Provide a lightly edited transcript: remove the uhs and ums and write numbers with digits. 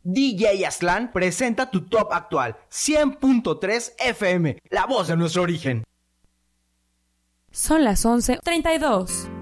DJ Aslan presenta tu top actual, 100.3 FM, la voz de nuestro origen. Son las 11:32.